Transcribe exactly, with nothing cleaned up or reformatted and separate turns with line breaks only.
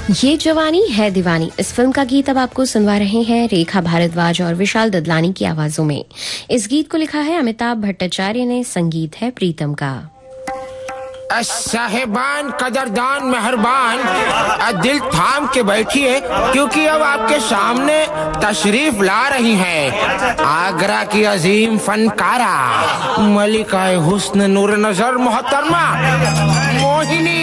ये जवानी है दीवानी, इस फिल्म का गीत अब आपको सुनवा रहे हैं रेखा भारद्वाज और विशाल ददलानी की आवाजों में। इस गीत को लिखा है अमिताभ भट्टाचार्य ने, संगीत है प्रीतम का।
साहेबान, कदरदान, मेहरबान, दिल थाम के बैठिए, क्योंकि अब आपके सामने तशरीफ ला रही हैं आगरा की अजीम फनकारा, मलिका हुस्न नूर नजर मोहतरमा मोहिनी।